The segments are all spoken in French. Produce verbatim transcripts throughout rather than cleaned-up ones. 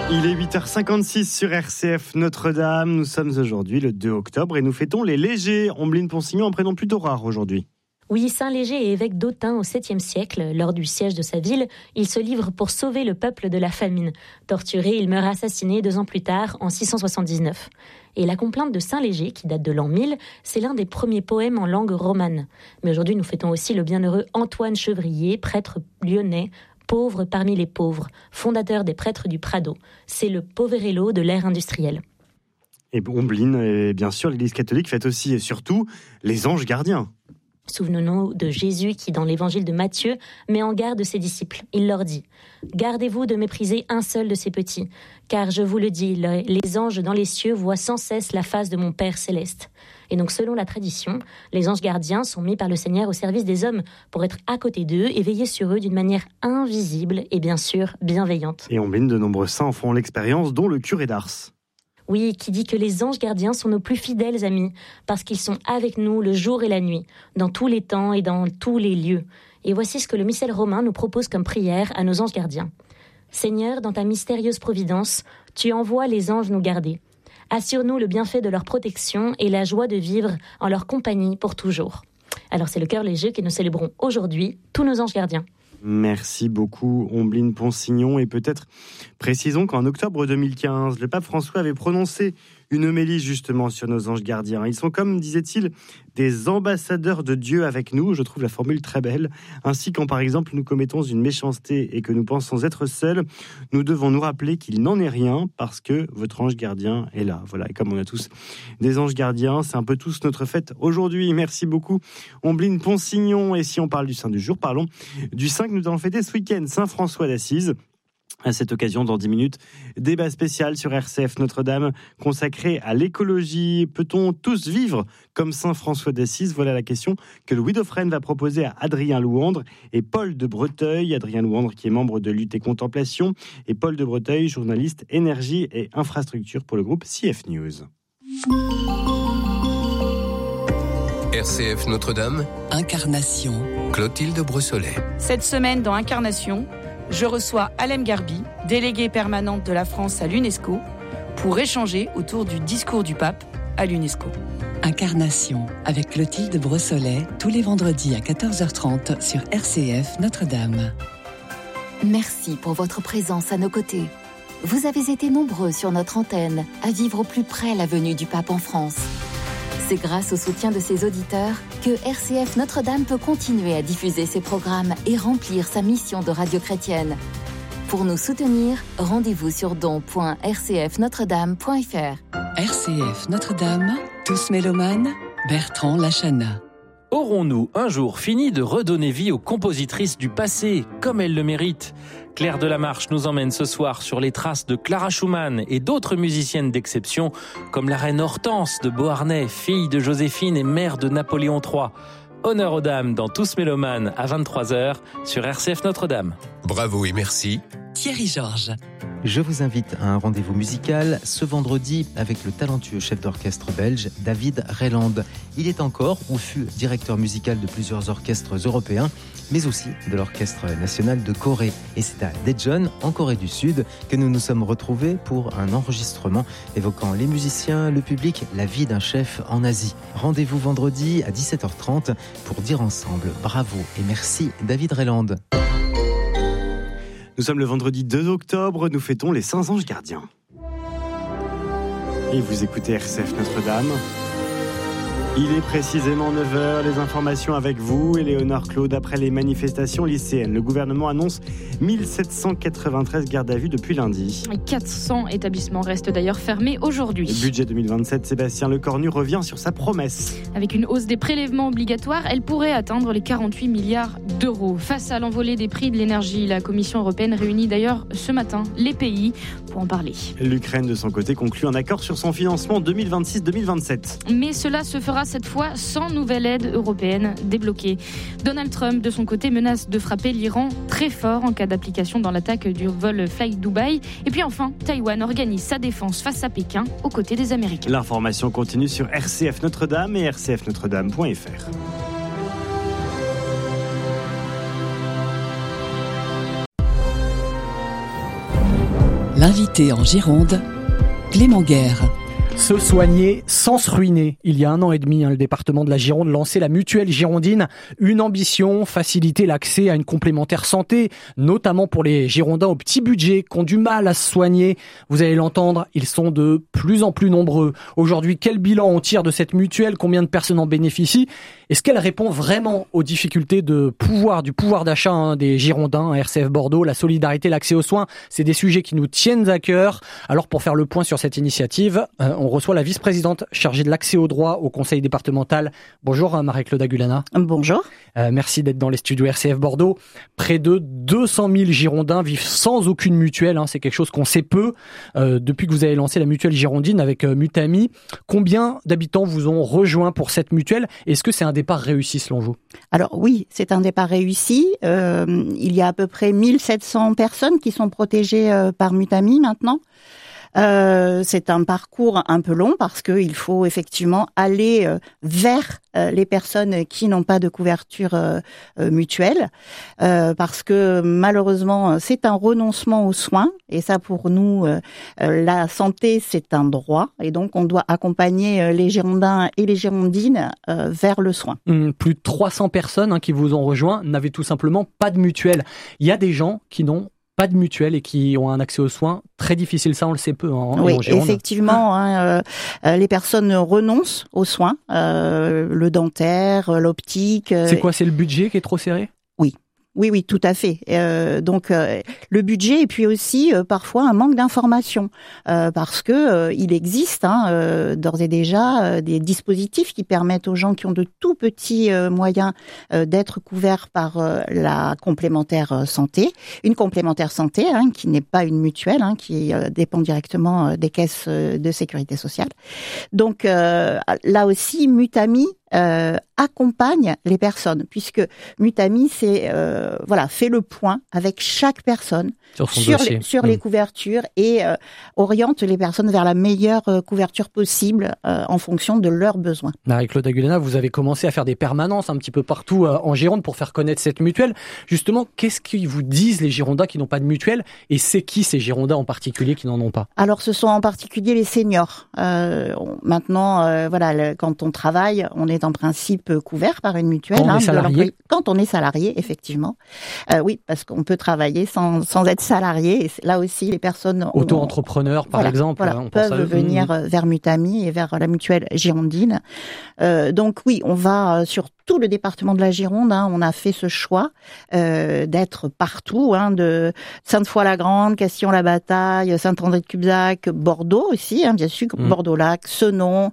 Il est huit heures cinquante-six sur R C F Notre-Dame. Nous sommes aujourd'hui le deux octobre et nous fêtons les Légers. Ombline Ponsignon, un prénom plutôt rare aujourd'hui. Oui, Saint Léger est évêque d'Autun au septième siècle. Lors du siège de sa ville, il se livre pour sauver le peuple de la famine. Torturé, il meurt assassiné deux ans plus tard, en six cent soixante-dix-neuf. Et la complainte de Saint Léger, qui date de l'an mille, c'est l'un des premiers poèmes en langue romane. Mais aujourd'hui, nous fêtons aussi le bienheureux Antoine Chevrier, prêtre lyonnais, pauvre parmi les pauvres, fondateur des prêtres du Prado. C'est le Poverello de l'ère industrielle. Et Ombline, et bien sûr, l'Église catholique fête aussi et surtout les anges gardiens. Souvenons-nous de Jésus qui, dans l'évangile de Matthieu, met en garde ses disciples. Il leur dit « Gardez-vous de mépriser un seul de ces petits, car je vous le dis, les anges dans les cieux voient sans cesse la face de mon Père céleste. » Et donc, selon la tradition, les anges gardiens sont mis par le Seigneur au service des hommes pour être à côté d'eux et veiller sur eux d'une manière invisible et bien sûr bienveillante. Et Ombline, de nombreux saints en font l'expérience, dont le curé d'Ars. Oui, qui dit que les anges gardiens sont nos plus fidèles amis, parce qu'ils sont avec nous le jour et la nuit, dans tous les temps et dans tous les lieux. Et voici ce que le missel romain nous propose comme prière à nos anges gardiens. Seigneur, dans ta mystérieuse providence, tu envoies les anges nous garder. Assure-nous le bienfait de leur protection et la joie de vivre en leur compagnie pour toujours. Alors c'est le cœur léger que nous célébrons aujourd'hui, tous nos anges gardiens. Merci beaucoup Ombline Ponsignon, et peut-être précisons qu'en octobre deux mille quinze, le pape François avait prononcé une homélie justement sur nos anges gardiens. Ils sont comme, disait-il, des ambassadeurs de Dieu avec nous. Je trouve la formule très belle. Ainsi, quand par exemple nous commettons une méchanceté et que nous pensons être seuls, nous devons nous rappeler qu'il n'en est rien parce que votre ange gardien est là. Voilà, et comme on a tous des anges gardiens, c'est un peu tous notre fête aujourd'hui. Merci beaucoup Ombline Ponsignon. Et si on parle du saint du jour, parlons du saint que nous allons fêter ce week-end, Saint François d'Assise. À cette occasion, dans dix minutes, débat spécial sur R C F Notre-Dame consacré à l'écologie. Peut-on tous vivre comme Saint François d'Assise ? Voilà la question que Louis Dauphren va proposer à Adrien Louandre et Paul de Breteuil. Adrien Louandre qui est membre de Lutte et Contemplation et Paul de Breteuil, journaliste énergie et infrastructure pour le groupe C F News. R C F Notre-Dame, Incarnation. Clotilde Brossolet. Cette semaine dans Incarnation, je reçois Alem Garbi, déléguée permanente de la France à l'UNESCO, pour échanger autour du discours du pape à l'UNESCO. Incarnation avec Clotilde Brossolet, tous les vendredis à quatorze heures trente sur R C F Notre-Dame. Merci pour votre présence à nos côtés. Vous avez été nombreux sur notre antenne à vivre au plus près la venue du pape en France. C'est grâce au soutien de ses auditeurs que R C F Notre-Dame peut continuer à diffuser ses programmes et remplir sa mission de radio chrétienne. Pour nous soutenir, rendez-vous sur don point r c f notre dame point f r. R C F Notre-Dame, tous mélomanes, Bertrand Lachana. Aurons-nous un jour fini de redonner vie aux compositrices du passé, comme elles le méritent ? Claire Delamarche nous emmène ce soir sur les traces de Clara Schumann et d'autres musiciennes d'exception, comme la reine Hortense de Beauharnais, fille de Joséphine et mère de Napoléon trois. Honneur aux dames dans Tous Mélomanes à vingt-trois heures sur R C F Notre-Dame. Bravo et merci. Thierry Georges. Je vous invite à un rendez-vous musical ce vendredi avec le talentueux chef d'orchestre belge David Reiland. Il est encore ou fut directeur musical de plusieurs orchestres européens, mais aussi de l'Orchestre national de Corée. Et c'est à Daejeon, en Corée du Sud, que nous nous sommes retrouvés pour un enregistrement évoquant les musiciens, le public, la vie d'un chef en Asie. Rendez-vous vendredi à dix-sept heures trente pour dire ensemble bravo et merci David Reiland. Nous sommes le vendredi deux octobre, nous fêtons les Saints Anges Gardiens. Et vous écoutez R C F Notre-Dame. Il est précisément neuf heures, les informations avec vous, Éléonore Claude. Après les manifestations lycéennes, le gouvernement annonce mille sept cent quatre-vingt-treize gardes à vue depuis lundi. quatre cents établissements restent d'ailleurs fermés aujourd'hui. Le budget deux mille vingt-sept, Sébastien Lecornu revient sur sa promesse. Avec une hausse des prélèvements obligatoires, elle pourrait atteindre les quarante-huit milliards d'euros. Face à l'envolée des prix de l'énergie, la Commission européenne réunit d'ailleurs ce matin les pays pour en parler. L'Ukraine, de son côté, conclut un accord sur son financement deux mille vingt-six deux mille vingt-sept. Mais cela se fera cette fois sans nouvelle aide européenne débloquée. Donald Trump, de son côté, menace de frapper l'Iran très fort en cas d'application dans l'attaque du vol Fly Dubai. Et puis enfin, Taïwan organise sa défense face à Pékin aux côtés des Américains. L'information continue sur R C F Notre-Dame et r c f notre dame point f r. L'invité en Gironde, Clément Guerre. Se soigner sans se ruiner. Il y a un an et demi, hein, le département de la Gironde lançait la mutuelle girondine. Une ambition, faciliter l'accès à une complémentaire santé, notamment pour les Girondins au petit budget qui ont du mal à se soigner. Vous allez l'entendre, ils sont de plus en plus nombreux. Aujourd'hui, quel bilan on tire de cette mutuelle? Combien de personnes en bénéficient? Est-ce qu'elle répond vraiment aux difficultés de pouvoir, du pouvoir d'achat hein, des Girondins à R C F Bordeaux? La solidarité, l'accès aux soins, c'est des sujets qui nous tiennent à cœur. Alors pour faire le point sur cette initiative, euh, on reçoit la vice-présidente chargée de l'accès aux droits au conseil départemental. Bonjour Marie-Claude Agulana. Bonjour. Euh, merci d'être dans les studios R C F Bordeaux. Près de deux cent mille Girondins vivent sans aucune mutuelle. Hein. C'est quelque chose qu'on sait peu euh, depuis que vous avez lancé la mutuelle girondine avec euh, Mutami. Combien d'habitants vous ont rejoint pour cette mutuelle? Est-ce que c'est un départ réussi selon vous? Alors oui, c'est un départ réussi. Euh, il y a à peu près mille sept cents personnes qui sont protégées euh, par Mutami maintenant. Euh, c'est un parcours un peu long parce que il faut effectivement aller euh, vers euh, les personnes qui n'ont pas de couverture euh, euh, mutuelle, euh, parce que malheureusement c'est un renoncement aux soins et ça pour nous euh, euh, la santé c'est un droit et donc on doit accompagner euh, les Girondins et les Girondines euh, vers le soin. Hum, plus de trois cents personnes hein, qui vous ont rejoint n'avaient tout simplement pas de mutuelle. Il y a des gens qui n'ont pas de mutuelle et qui ont un accès aux soins très difficile, ça on le sait peu. Hein, oui, effectivement, hein, euh, les personnes renoncent aux soins, euh, le dentaire, l'optique. Euh, c'est quoi, c'est le budget qui est trop serré? Oui. Oui, oui, tout à fait. Euh, donc euh, le budget et puis aussi euh, parfois un manque d'information euh, parce que euh, il existe hein, euh, d'ores et déjà euh, des dispositifs qui permettent aux gens qui ont de tout petits euh, moyens euh, d'être couverts par euh, la complémentaire santé, une complémentaire santé hein, qui n'est pas une mutuelle, hein, qui euh, dépend directement euh, des caisses euh, de sécurité sociale. Donc euh, là aussi, Mutami Euh, accompagne les personnes, puisque Mutami c'est euh, voilà fait le point avec chaque personne sur, son sur, dossier. les, sur mmh. les couvertures et euh, oriente les personnes vers la meilleure euh, couverture possible euh, en fonction de leurs besoins. Marie-Claude Agulana, vous avez commencé à faire des permanences un petit peu partout euh, en Gironde pour faire connaître cette mutuelle. Justement, qu'est-ce qu'ils vous disent les Girondins qui n'ont pas de mutuelle et c'est qui ces Girondins en particulier qui n'en ont pas? Alors ce sont en particulier les seniors. Euh, on, maintenant, euh, voilà, le, quand on travaille, on est en principe couvert par une mutuelle. Quand on hein, est salarié. Quand on est salarié, effectivement. Euh, oui, parce qu'on peut travailler sans, sans être salarié. Et là aussi, les personnes... Auto-entrepreneurs, par voilà, exemple. Voilà, hein, on peuvent venir mmh. vers Mutami et vers la mutuelle girondine. Euh, donc oui, on va sur tout le département de la Gironde. Hein, on a fait ce choix euh, d'être partout, hein, de Sainte-Foy-la-Grande, Castillon-la-Bataille, Saint-André-de-Cubzac, Bordeaux aussi, hein, bien sûr, mmh. Bordeaux-Lac, Senon...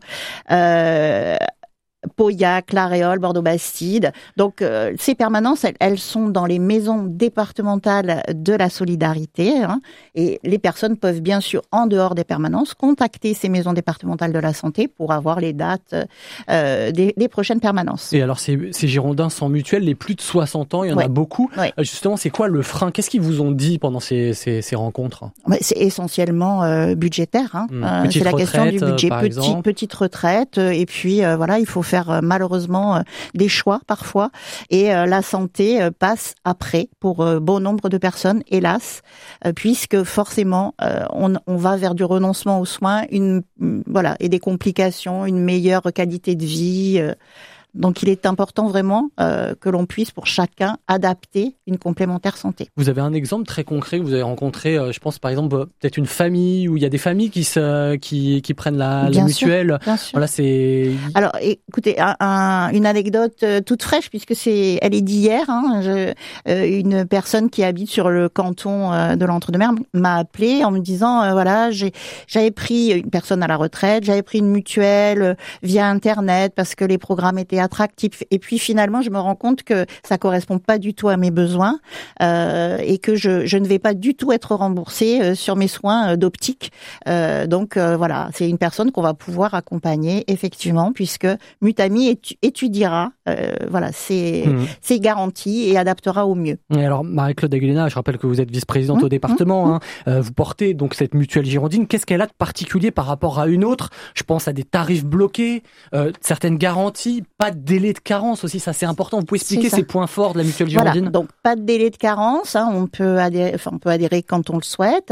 Euh, Pauillac, Claréole, Bordeaux-Bastide. Donc, euh, ces permanences, elles, elles sont dans les maisons départementales de la solidarité. Hein, et les personnes peuvent bien sûr, en dehors des permanences, contacter ces maisons départementales de la santé pour avoir les dates euh, des, des prochaines permanences. Et alors, ces, ces Girondins sans mutuelle, les plus de soixante ans, il y en ouais. a beaucoup. Ouais. Justement, c'est quoi le frein? Qu'est-ce qu'ils vous ont dit pendant ces, ces, ces rencontres? C'est essentiellement euh, budgétaire. Hein. Mmh. Euh, c'est la question du budget. Euh, Petit, petite retraite. Euh, et puis, euh, voilà, il faut faire malheureusement des choix parfois et euh, la santé euh, passe après pour euh, bon nombre de personnes, hélas, euh, puisque forcément euh, on, on va vers du renoncement aux soins, une voilà et des complications, une meilleure qualité de vie. Euh, Donc, il est important vraiment euh, que l'on puisse, pour chacun, adapter une complémentaire santé. Vous avez un exemple très concret que vous avez rencontré, euh, je pense par exemple peut-être une famille où il y a des familles qui se, qui, qui prennent la, la mutuelle. Sûr, bien sûr. Voilà, c'est. Alors, écoutez, un, un, une anecdote euh, toute fraîche puisque c'est, elle est d'hier. Hein, je, euh, une personne qui habite sur le canton euh, de l'Entre-deux-Mers m'a appelé en me disant euh, voilà, j'ai, j'avais pris une personne à la retraite, j'avais pris une mutuelle euh, via Internet parce que les programmes étaient attractif. Et puis finalement, je me rends compte que ça correspond pas du tout à mes besoins euh, et que je, je ne vais pas du tout être remboursée euh, sur mes soins euh, d'optique. Euh, donc euh, voilà, c'est une personne qu'on va pouvoir accompagner effectivement, puisque Mutami étu- étudiera euh, voilà ces mmh. ces garanties et adaptera au mieux. Et alors Marie-Claude Agulana, je rappelle que vous êtes vice-présidente mmh. au département. Mmh. Hein, euh, vous portez donc cette mutuelle girondine. Qu'est-ce qu'elle a de particulier par rapport à une autre? Je pense à des tarifs bloqués, euh, certaines garanties, pas pas de délai de carence aussi, ça c'est important. Vous pouvez expliquer ces points forts de la mutuelle girondine? Voilà, donc pas de délai de carence, hein, on peut adhérer, enfin on peut adhérer quand on le souhaite.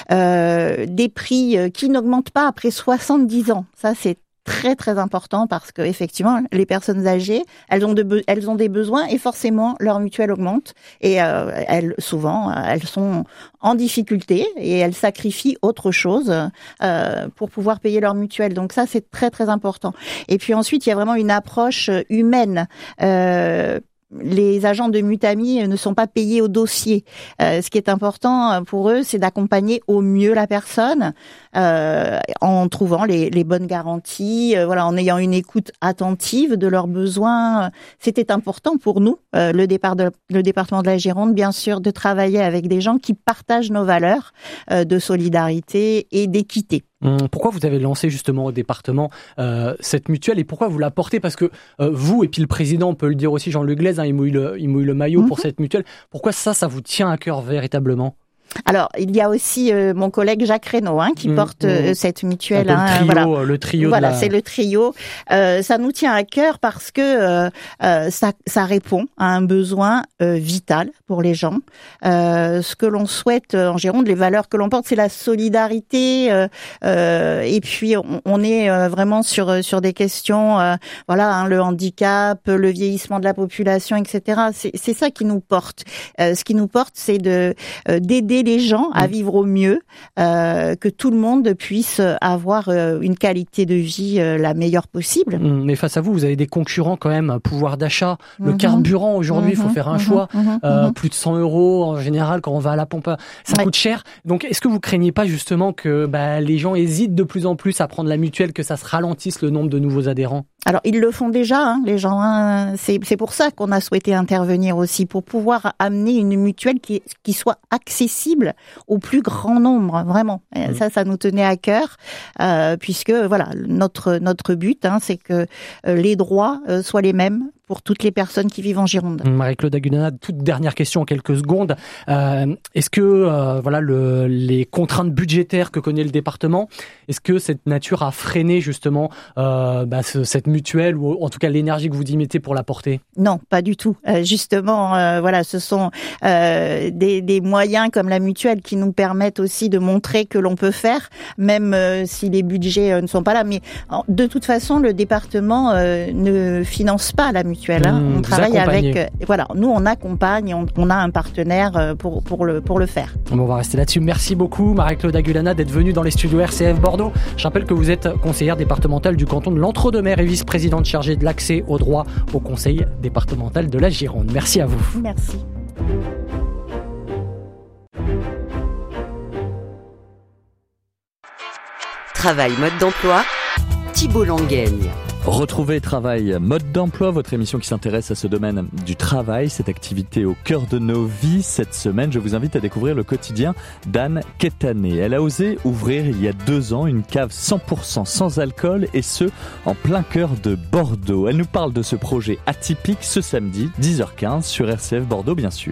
Euh, des prix qui n'augmentent pas après soixante-dix ans, ça c'est très très important parce que effectivement les personnes âgées elles ont de be- elles ont des besoins et forcément leur mutuelle augmente et euh, elles souvent elles sont en difficulté et elles sacrifient autre chose euh, pour pouvoir payer leur mutuelle, donc ça c'est très très important. Et puis ensuite il y a vraiment une approche humaine. Euh, Les agents de Mutami ne sont pas payés au dossier. Euh, ce qui est important pour eux, c'est d'accompagner au mieux la personne euh, en trouvant les, les bonnes garanties, euh, voilà, en ayant une écoute attentive de leurs besoins. C'était important pour nous, euh, le, départ de, le département de la Gironde, bien sûr, de travailler avec des gens qui partagent nos valeurs euh, de solidarité et d'équité. Pourquoi vous avez lancé justement au département euh, cette mutuelle et pourquoi vous la portez? Parce que euh, vous et puis le président, on peut le dire aussi, Jean Leglaise, hein, il mouille le, il mouille le maillot mmh. pour cette mutuelle. Pourquoi ça, ça vous tient à cœur véritablement? Alors, il y a aussi euh, mon collègue Jacques Reynaud hein, qui mmh, porte euh, cette mutuelle. Hein, le trio, voilà, le trio. Voilà, de la... c'est le trio. Euh, ça nous tient à cœur parce que euh, euh, ça, ça répond à un besoin euh, vital pour les gens. Euh, ce que l'on souhaite en Gironde, les valeurs que l'on porte, c'est la solidarité. Euh, euh, et puis, on, on est euh, vraiment sur sur des questions, euh, voilà, hein, le handicap, le vieillissement de la population, et cetera. C'est, c'est ça qui nous porte. Euh, ce qui nous porte, c'est de euh, d'aider les gens à vivre au mieux, euh, que tout le monde puisse avoir euh, une qualité de vie euh, la meilleure possible. Mais face à vous, vous avez des concurrents quand même, pouvoir d'achat, le mmh. carburant aujourd'hui, il mmh. faut faire un mmh. choix, mmh. Euh, plus de cent euros en général quand on va à la pompe, ça ouais. coûte cher. Donc est-ce que vous craignez pas justement que bah, les gens hésitent de plus en plus à prendre la mutuelle, que ça se ralentisse le nombre de nouveaux adhérents? Alors ils le font déjà, hein, les gens. Hein, c'est, c'est pour ça qu'on a souhaité intervenir aussi, pour pouvoir amener une mutuelle qui, qui soit accessible au plus grand nombre, vraiment. Et mmh. ça, ça nous tenait à cœur, euh, puisque voilà, notre notre but, hein, c'est que euh, les droits euh, soient les mêmes pour toutes les personnes qui vivent en Gironde. Marie-Claude Aguilana, toute dernière question en quelques secondes. Euh, est-ce que euh, voilà le, les contraintes budgétaires que connaît le département, est-ce que cette nature a freiné justement euh, bah, ce, cette mutuelle ou en tout cas l'énergie que vous y mettez pour la porter? Non, pas du tout. Euh, justement, euh, voilà, ce sont euh, des, des moyens comme la mutuelle qui nous permettent aussi de montrer que l'on peut faire, même euh, si les budgets euh, ne sont pas là. Mais de toute façon, le département euh, ne finance pas la mutuelle. Hein. Mmh, on travaille avec, euh, voilà, nous on accompagne, on, on a un partenaire euh, pour pour le pour le faire. Bon, on va rester là-dessus. Merci beaucoup Marie-Claude Aguilana d'être venue dans les studios R C F Bordeaux. Je rappelle que vous êtes conseillère départementale du canton de l'Entre-deux-Mers et vice-présidente chargée de l'accès au droit au conseil départemental de la Gironde. Merci à vous. Merci. Travail mode d'emploi, Thibault Langueigne. Retrouvez Travail mode d'emploi, votre émission qui s'intéresse à ce domaine du travail, cette activité au cœur de nos vies. Cette semaine, je vous invite à découvrir le quotidien d'Anne Quétanet. Elle a osé ouvrir il y a deux ans une cave cent pour cent sans alcool et ce, en plein cœur de Bordeaux. Elle nous parle de ce projet atypique ce samedi, dix heures quinze, sur R C F Bordeaux, bien sûr.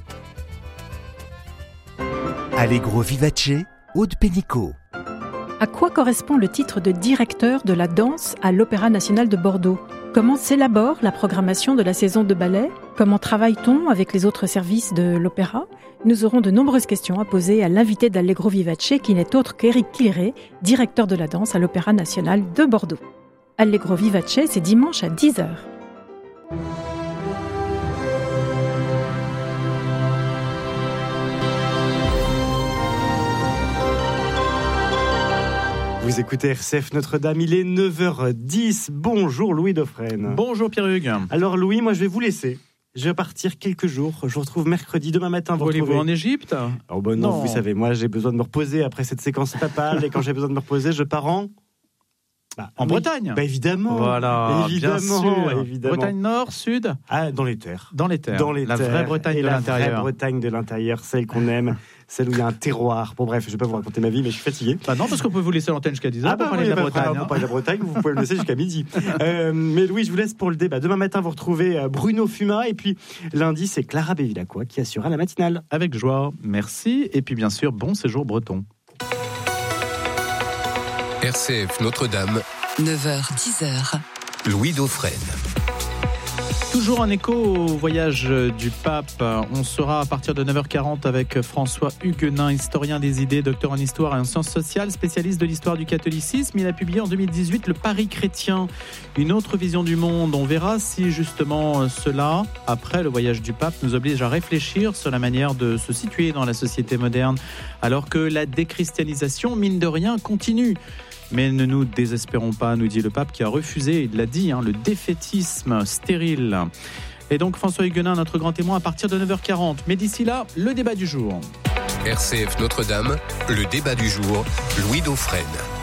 Allegro Vivace, Aude Pénicaud. À quoi correspond le titre de directeur de la danse à l'Opéra national de Bordeaux? Comment s'élabore la programmation de la saison de ballet? Comment travaille-t-on avec les autres services de l'opéra? Nous aurons de nombreuses questions à poser à l'invité d'Allegro Vivace, qui n'est autre qu'Éric Quileret, directeur de la danse à l'Opéra national de Bordeaux. Allegro Vivace, c'est dimanche à dix heures. Vous écoutez R C F Notre-Dame, il est neuf heures dix. Bonjour Louis Dauphren. Bonjour Pierre-Hugues. Alors Louis, moi je vais vous laisser. Je vais partir quelques jours. Je vous retrouve mercredi, demain matin. Vous Voulez-vous en Égypte? Oh ben non, non, vous savez, moi j'ai besoin de me reposer après cette séquence papale. Et quand j'ai besoin de me reposer, je pars en... Bah, en oui, Bretagne. Bah évidemment. Voilà, évidemment, bien sûr. Évidemment. Bretagne Nord, Sud. Ah, dans les terres. Dans les terres. Dans les la terres. vraie Bretagne et de la l'intérieur. La vraie Bretagne de l'intérieur, celle qu'on aime, celle où il y a un terroir. Bon bref, je vais pas vous raconter ma vie, mais je suis fatigué. Bah non, parce qu'on peut vous laisser l'antenne jusqu'à dix heures ah bah, pour parler oui, de la bah, Bretagne. Pour hein. parler de la Bretagne, vous pouvez le laisser jusqu'à midi. Euh, mais Louis, je vous laisse pour le débat. Demain matin, vous retrouvez Bruno Fuma, et puis lundi, c'est Clara Bévilacqua qui assurera la matinale. Avec joie, merci. Et puis bien sûr, bon séjour breton. R C F Notre-Dame. neuf heures dix. Louis Dauphren. Toujours un écho au voyage du pape. On sera à partir de neuf heures quarante avec François Huguenin, historien des idées, docteur en histoire et en sciences sociales, spécialiste de l'histoire du catholicisme. Il a publié en deux mille dix-huit Le Paris chrétien, une autre vision du monde. On verra si justement cela, après le voyage du pape, nous oblige à réfléchir sur la manière de se situer dans la société moderne, alors que la déchristianisation, mine de rien, continue. Mais ne nous désespérons pas, nous dit le pape qui a refusé, il l'a dit, hein, le défaitisme stérile. Et donc François Huguenin, notre grand témoin, à partir de neuf heures quarante. Mais d'ici là, le débat du jour. R C F Notre-Dame, le débat du jour, Louis Dauphren.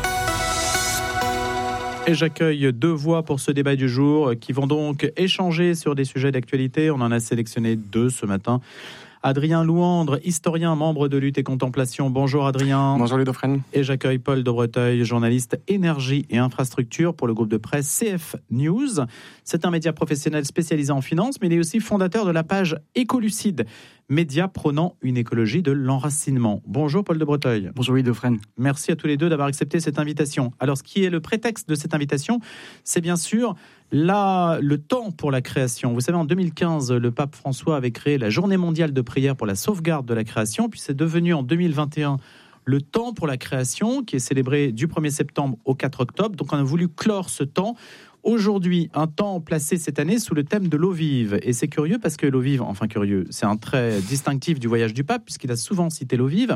Et j'accueille deux voix pour ce débat du jour qui vont donc échanger sur des sujets d'actualité. On en a sélectionné deux ce matin. Adrien Louandre, historien, membre de Lutte et Contemplation. Bonjour Adrien. Bonjour Louis Dauphren. Et j'accueille Paul de Breteuil, journaliste énergie et infrastructure pour le groupe de presse C F News. C'est un média professionnel spécialisé en finance, mais il est aussi fondateur de la page Écolucide, média prônant une écologie de l'enracinement. Bonjour Paul de Breteuil. Bonjour Louis Dauphren. Merci à tous les deux d'avoir accepté cette invitation. Alors, ce qui est le prétexte de cette invitation, c'est bien sûr là, le temps pour la création. Vous savez, en deux mille quinze, le pape François avait créé la Journée mondiale de prière pour la sauvegarde de la création, puis c'est devenu en deux mille vingt et un le temps pour la création, qui est célébré du premier septembre au quatre octobre. Donc on a voulu clore ce temps. Aujourd'hui, un temps placé cette année sous le thème de l'eau vive. Et c'est curieux parce que l'eau vive, enfin curieux, c'est un trait distinctif du voyage du pape, puisqu'il a souvent cité l'eau vive.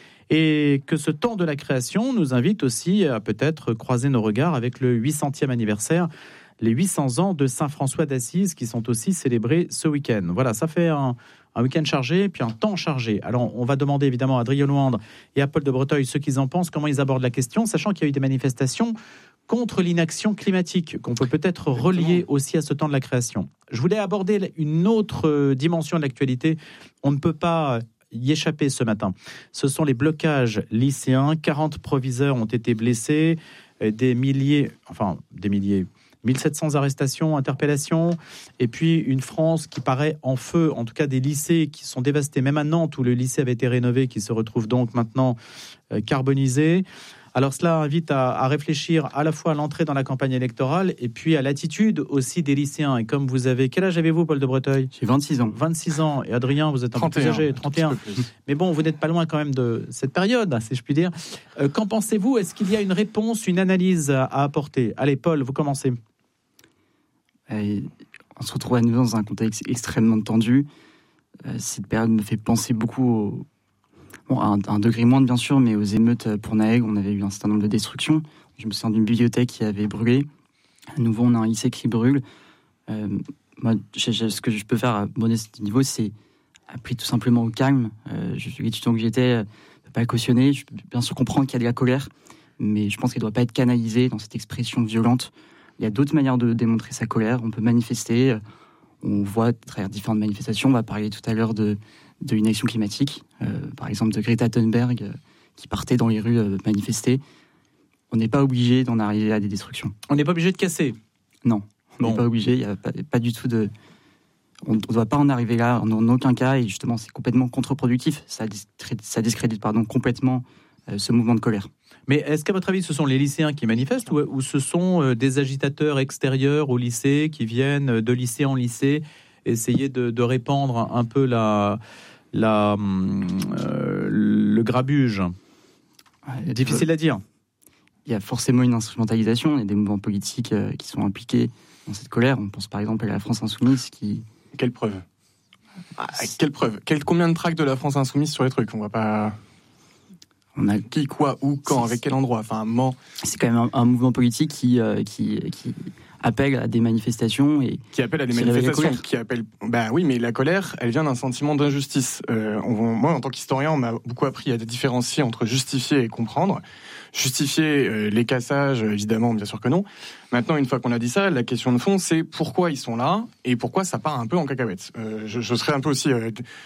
Et que ce temps de la création nous invite aussi à peut-être croiser nos regards avec le huit centième anniversaire, les huit cents ans de Saint François d'Assise qui sont aussi célébrés ce week-end. Voilà, ça fait un, un week-end chargé, puis un temps chargé. Alors, on va demander évidemment à Adrien Louandre et à Paul de Breteuil ce qu'ils en pensent, comment ils abordent la question, sachant qu'il y a eu des manifestations contre l'inaction climatique, qu'on peut peut-être relier aussi à ce temps de la création. Je voulais aborder une autre dimension de l'actualité. On ne peut pas y échapper ce matin. Ce sont les blocages lycéens. quarante proviseurs ont été blessés, des milliers, enfin des milliers, mille sept cents arrestations, interpellations, et puis une France qui paraît en feu, en tout cas des lycées qui sont dévastés, même à Nantes où le lycée avait été rénové, qui se retrouve donc maintenant euh, carbonisé. Alors cela invite à, à réfléchir à la fois à l'entrée dans la campagne électorale et puis à l'attitude aussi des lycéens. Et comme vous avez... Quel âge avez-vous, Paul de Breteuil ? J'ai vingt-six ans. vingt-six ans. Et Adrien, vous êtes un trente et un, peu plus âgé, trente et un. Mais bon, vous n'êtes pas loin quand même de cette période, si je puis dire. Euh, qu'en pensez-vous ? Est-ce qu'il y a une réponse, une analyse à, à apporter ? Allez, Paul, vous commencez. Et on se retrouve à nouveau dans un contexte extrêmement tendu. Euh, cette période me fait penser beaucoup au... Bon, à un, un degré moindre, bien sûr, mais aux émeutes pour Naël, on avait eu un certain nombre de destructions. Je me souviens d'une bibliothèque qui avait brûlé. À nouveau, on a un lycée qui brûle. Euh, moi, je, je, ce que je peux faire à modeste niveau, c'est appeler tout simplement au calme. Euh, je suis l'étudiant que j'étais, euh, je ne peux pas le cautionner. Je peux bien sûr comprendre qu'il y a de la colère, mais je pense qu'elle ne doit pas être canalisée dans cette expression violente. Il y a d'autres manières de démontrer sa colère. On peut manifester. On voit à travers différentes manifestations. On va parler tout à l'heure de... de l'inaction climatique, euh, par exemple de Greta Thunberg, euh, qui partait dans les rues euh, manifester. On n'est pas obligé d'en arriver à des destructions. On n'est pas obligé de casser ? Non, on n'est bon. pas obligé. Il n'y a pas, pas du tout de... On ne doit pas en arriver là, en, en aucun cas, et justement, c'est complètement contre-productif. Ça, ça discrédite pardon, complètement euh, ce mouvement de colère. Mais est-ce qu'à votre avis, ce sont les lycéens qui manifestent ou, ou ce sont euh, des agitateurs extérieurs au lycée qui viennent de lycée en lycée essayer de, de répandre un peu la, la, euh, le grabuge. Ouais, difficile à dire. Il y a forcément une instrumentalisation. Il y a des mouvements politiques euh, qui sont impliqués dans cette colère. On pense par exemple à la France Insoumise qui... Quelle preuve ah, Quelle preuve Quel, Combien de tracts de la France Insoumise sur les trucs ? On va pas... On a qui, quoi, où, quand, avec quel endroit. Enfin, un moment. C'est quand même un, un mouvement politique qui, euh, qui, qui appelle à des manifestations et qui appelle à des manifestations. Qui appelle. Ben oui, mais la colère, elle vient d'un sentiment d'injustice. Euh, on, moi, en tant qu'historien, on m'a beaucoup appris à différencier entre justifier et comprendre. Justifier euh, les cassages, évidemment, bien sûr que non. Maintenant, une fois qu'on a dit ça, la question de fond, c'est pourquoi ils sont là et pourquoi ça part un peu en cacahuète. Euh, je, je serais un peu aussi. Euh,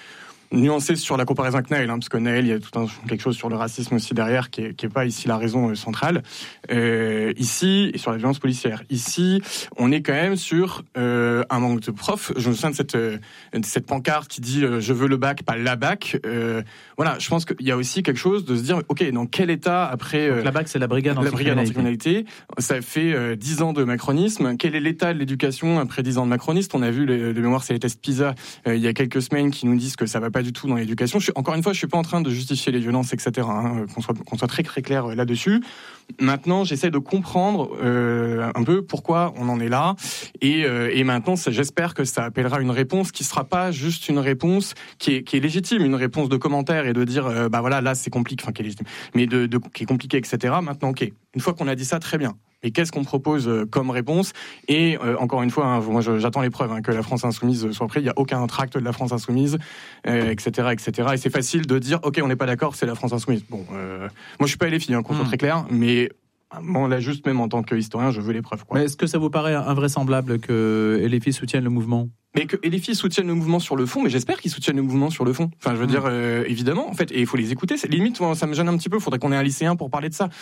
nuancer sur la comparaison avec Naël, hein, parce que Naël, il y a tout un, quelque chose sur le racisme aussi derrière qui est, qui est pas ici la raison euh, centrale. Euh, ici, et sur la violence policière. Ici, on est quand même sur euh, un manque de profs. Je me souviens de cette, euh, de cette pancarte qui dit euh, je veux le bac, pas la bac. Euh, voilà, je pense qu'il y a aussi quelque chose de se dire, ok, dans quel état après euh, la bac, c'est la brigade la brigade anticriminalité. Ça fait euh, dix ans de macronisme. Quel est l'état de l'éducation après dix ans de macronisme? On a vu les, de mémoire, c'est les tests PISA euh, il y a quelques semaines qui nous disent que ça va pas du tout dans l'éducation. Je suis, encore une fois, je suis pas en train de justifier les violences, et cetera. Hein, qu'on soit, qu'on soit très très clair euh, là-dessus. Maintenant, j'essaie de comprendre euh, un peu pourquoi on en est là, et, euh, et maintenant, ça, j'espère que ça appellera une réponse qui sera pas juste une réponse qui est, qui est légitime, une réponse de commentaire et de dire, euh, bah voilà, là c'est compliqué, enfin qui est légitime, mais de, de qui est compliqué, et cetera. Maintenant, ok, une fois qu'on a dit ça, très bien. Et qu'est-ce qu'on propose euh, comme réponse? Et euh, encore une fois, hein, moi je, j'attends les preuves hein, que la France insoumise soit prise. Il y a aucun tract de la France insoumise, euh, et cetera, et cetera. Et c'est facile de dire, ok, on n'est pas d'accord, c'est la France insoumise. Bon, euh, moi je suis pas L F I, hein, qu'on soit très clair, mais bon, là juste même en tant qu'historien, je veux les preuves. Quoi. Mais est-ce que ça vous paraît invraisemblable que L F I soutienne le mouvement? Mais que L F I soutienne le mouvement sur le fond, mais j'espère qu'ils soutiennent le mouvement sur le fond. Enfin, je veux mmh. dire, euh, évidemment, en fait, et il faut les écouter. C'est limite, moi, ça me gêne un petit peu. Il faudrait qu'on ait un lycéen pour parler de ça.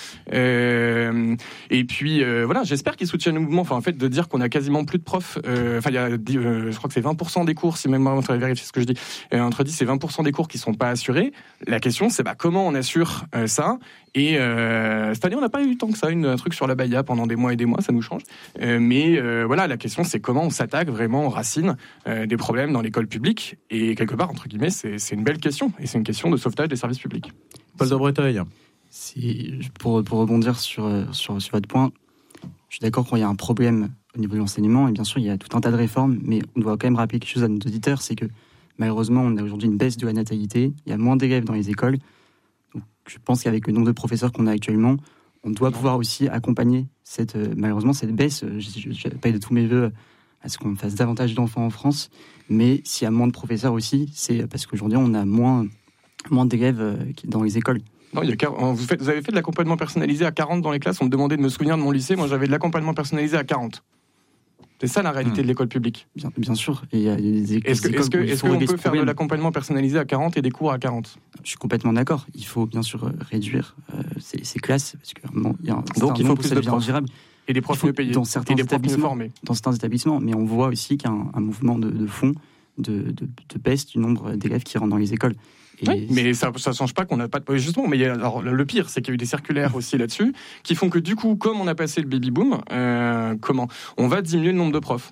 Euh, et puis, euh, voilà, j'espère qu'ils soutiennent le mouvement. Enfin, en fait, de dire qu'on a quasiment plus de profs. Euh, enfin, il y a, euh, je crois que c'est vingt pour cent des cours, si même moi, on va vérifier ce que je dis. Euh, entre dix et vingt pour cent des cours qui sont pas assurés. La question, c'est bah comment on assure euh, ça. Et euh, cette année, on n'a pas eu tant que ça, une, un truc sur la Baïa pendant des mois et des mois, ça nous change. Euh, mais euh, voilà, la question, c'est comment on s'attaque vraiment aux racines euh, des problèmes dans l'école publique. Et quelque part, entre guillemets, c'est, c'est une belle question. Et c'est une question de sauvetage des services publics. Paul de Breteuil. Si, pour, pour rebondir sur, sur, sur votre point, je suis d'accord qu'il y a un problème au niveau de l'enseignement. Et bien sûr, il y a tout un tas de réformes. Mais on doit quand même rappeler quelque chose à nos auditeurs, c'est que malheureusement, on a aujourd'hui une baisse de la natalité. Il y a moins d'élèves dans les écoles. Donc, je pense qu'avec le nombre de professeurs qu'on a actuellement, on doit pouvoir aussi accompagner cette, malheureusement cette baisse. Je, je, je paye de tous mes voeux à ce qu'on fasse davantage d'enfants en France. Mais s'il y a moins de professeurs aussi, c'est parce qu'aujourd'hui, on a moins, moins d'élèves dans les écoles. Non, il y a, vous, faites, vous avez fait de l'accompagnement personnalisé à quarante dans les classes. On me demandait de me souvenir de mon lycée. Moi, j'avais de l'accompagnement personnalisé à quarante. C'est ça la réalité mmh. de l'école publique. Bien, bien sûr. Et il y a des écoles, est-ce, que, est-ce, que, est-ce qu'on peut faire de l'accompagnement personnalisé à quarante et des cours à quarante? Je suis complètement d'accord. Il faut bien sûr réduire euh, ces, ces classes. Parce que, bon, il y a un, Donc il faut plus de profs. Ingérable. Et des profs mieux payés. Dans certains, et des établissements, formés. Dans certains établissements. Mais on voit aussi qu'il y a un, un mouvement de, de fond de, de, de baisse du nombre d'élèves qui rentrent dans les écoles. Et oui, mais ça ne change pas qu'on n'a pas de... Justement, mais il y a, alors, le pire, c'est qu'il y a eu des circulaires aussi là-dessus, qui font que du coup, comme on a passé le baby-boom, euh, comment on va diminuer le nombre de profs.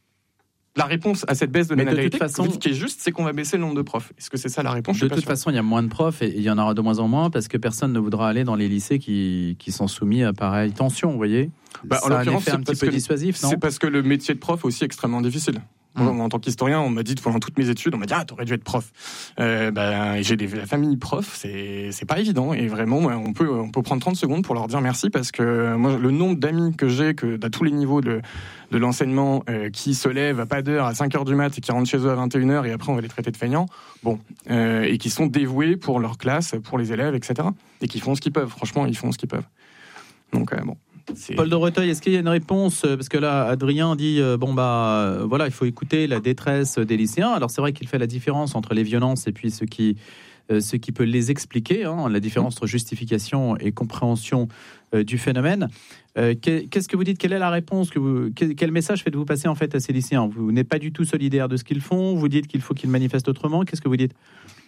La réponse à cette baisse de la natalité, façon... ce qui est juste, c'est qu'on va baisser le nombre de profs. Est-ce que c'est ça la réponse? De toute façon, il y a moins de profs et il y en aura de moins en moins parce que personne ne voudra aller dans les lycées qui, qui sont soumis à pareille tension, vous voyez. Bah, en l'occurrence, c'est un petit peu dissuasif, non? C'est parce que le métier de prof est aussi extrêmement difficile. Mmh. En tant qu'historien, on m'a dit pendant toutes mes études, on m'a dit ah t'aurais dû être prof. Euh, ben j'ai des, la famille prof, c'est c'est pas évident et vraiment on peut on peut prendre trente secondes pour leur dire merci parce que moi le nombre d'amis que j'ai que à tous les niveaux de de l'enseignement euh, qui se lèvent à pas d'heure à cinq heures du mat et qui rentrent chez eux à vingt et une heures et après on va les traiter de feignants, bon euh, et qui sont dévoués pour leur classe, pour les élèves, et cetera. Et qui font ce qu'ils peuvent. Franchement, ils font ce qu'ils peuvent. Donc euh, bon. C'est... Paul de Breteuil, est-ce qu'il y a une réponse? Parce que là, Adrien dit euh, bon bah euh, voilà, il faut écouter la détresse des lycéens. Alors c'est vrai qu'il fait la différence entre les violences et puis ce qui euh, ce qui peut les expliquer, hein, la différence entre justification et compréhension euh, du phénomène. Euh, qu'est-ce que vous dites? Quelle est la réponse que vous, quel message faites-vous passer en fait à ces lycéens? Vous n'êtes pas du tout solidaire de ce qu'ils font. Vous dites qu'il faut qu'ils manifestent autrement. Qu'est-ce que vous dites?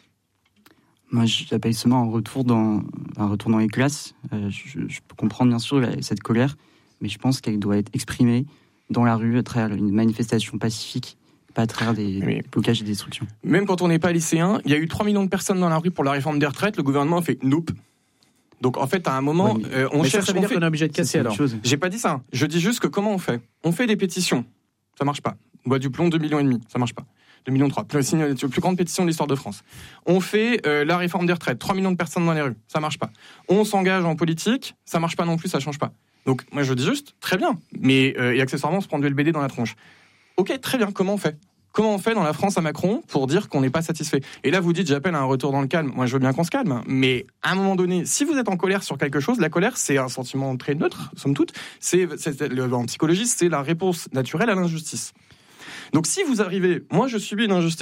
Moi, j'appelle seulement un retour dans, un retour dans les classes. Euh, je, je peux comprendre bien sûr la, cette colère, mais je pense qu'elle doit être exprimée dans la rue à travers une manifestation pacifique, pas à travers des oui. blocages et des destructions. Même quand on n'est pas lycéen, il y a eu trois millions de personnes dans la rue pour la réforme des retraites. Le gouvernement a fait nope. Donc en fait, à un moment, ouais, mais, euh, on mais cherche. Ça, ça veut dire fait... qu'on est obligé de casser alors. J'ai pas dit ça. Je dis juste que comment on fait? On fait des pétitions, ça marche pas. On boit du plomb, deux millions et demi, ça marche pas. deux millions trois, plus, plus grande pétition de l'histoire de France. On fait euh, la réforme des retraites, trois millions de personnes dans les rues, ça marche pas. On s'engage en politique, ça marche pas non plus, ça change pas. Donc moi je dis juste, très bien, mais euh, et accessoirement on se prend du L B D dans la tronche. Ok, très bien, comment on fait? Comment on fait dans la France à Macron pour dire qu'on n'est pas satisfait? Et là vous dites, j'appelle à un retour dans le calme. Moi je veux bien qu'on se calme, mais à un moment donné, si vous êtes en colère sur quelque chose, la colère c'est un sentiment très neutre, somme toute. C'est, c'est, en psychologie, c'est la réponse naturelle à l'injustice. Donc si vous arrivez, moi je subis une injustice,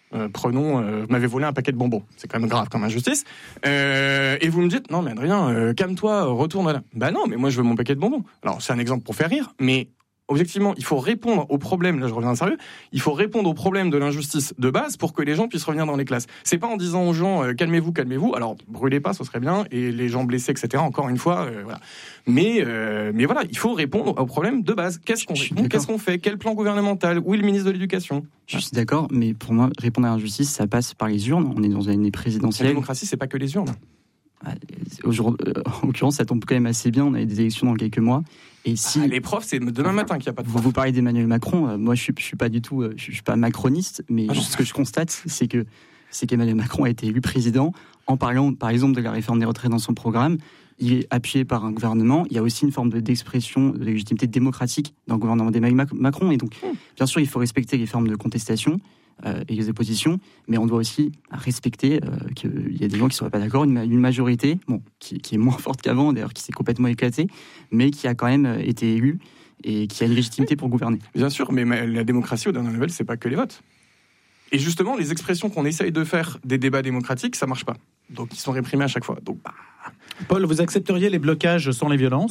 Euh, prenons, euh, vous m'avez volé un paquet de bonbons. C'est quand même grave comme injustice. Euh, et vous me dites, non mais Adrien, euh, calme-toi, retourne là. Bah non, mais moi je veux mon paquet de bonbons. Alors c'est un exemple pour faire rire, mais objectivement, il faut répondre aux problèmes, là je reviens sérieux, il faut répondre aux problèmes de l'injustice de base pour que les gens puissent revenir dans les classes. C'est pas en disant aux gens, euh, calmez-vous, calmez-vous, alors brûlez pas, ce serait bien, et les gens blessés, et cetera, encore une fois, euh, voilà. Mais, euh, mais voilà, il faut répondre aux problèmes de base. Qu'est-ce qu'on répond ? Qu'est-ce qu'on fait ? Quel plan gouvernemental ? Où est le ministre de l'Éducation ? Je suis d'accord, mais pour moi, répondre à l'injustice, ça passe par les urnes. On est dans une année présidentielle. La démocratie, c'est pas que les urnes. Aujourd'hui, en l'occurrence, ça tombe quand même assez bien. On a des élections dans quelques mois. Et si ah, les profs, c'est demain matin qu'il n'y a pas de profs. Vous, vous parlez d'Emmanuel Macron. Euh, moi, je suis, je suis pas du tout, euh, je, je suis pas macroniste, mais ah, ce que je constate, c'est que c'est qu'Emmanuel Macron a été élu président en parlant, par exemple, de la réforme des retraites dans son programme. Il est appuyé par un gouvernement. Il y a aussi une forme de, d'expression de légitimité démocratique dans le gouvernement d'Emmanuel Macron. Et donc, mmh. bien sûr, il faut respecter les formes de contestation. Euh, et les oppositions, mais on doit aussi respecter euh, qu'il y a des gens qui ne seraient pas d'accord, une, une majorité, bon, qui, qui est moins forte qu'avant, d'ailleurs, qui s'est complètement éclatée, mais qui a quand même été élue et qui a une légitimité pour gouverner. Bien sûr, mais la démocratie, aux dernières nouvelles, c'est pas que les votes. Et justement, les expressions qu'on essaye de faire des débats démocratiques, ça marche pas. Donc, ils sont réprimés à chaque fois. Donc, bah... Paul, vous accepteriez les blocages sans les violences ?